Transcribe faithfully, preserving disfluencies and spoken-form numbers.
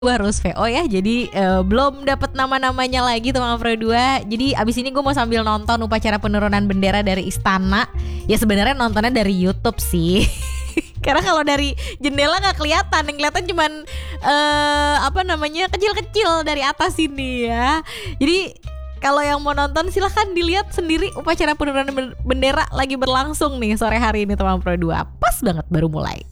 harus V O ya. Jadi uh, belum dapat nama-namanya lagi teman Pro dua. Jadi abis ini gue mau sambil nonton upacara penurunan bendera dari istana. Ya sebenarnya nontonnya dari YouTube sih. Karena kalau dari jendela nggak kelihatan, yang kelihatan cuman uh, apa namanya kecil-kecil dari atas ini ya. Jadi kalau yang mau nonton silahkan dilihat sendiri upacara penurunan bendera lagi berlangsung nih sore hari ini teman Pro dua. Pas banget baru mulai.